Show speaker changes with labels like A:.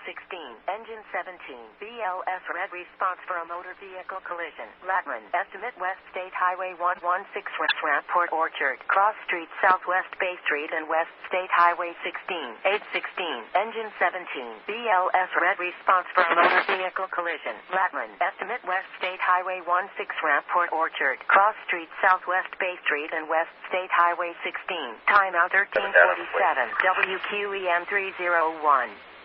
A: Engine 17. BLS red response for a motor vehicle collision. Latman. Estimate West State Highway 116 Ramp Port Orchard. Cross Street Southwest Bay Street and West State Highway 16. 816. Engine 17. BLS red response for a motor vehicle collision. Latman. Estimate West State Highway 16 Ramp Port Orchard. Cross Street Southwest Bay Street and West State Highway 16. Timeout 1347. WQEM 301.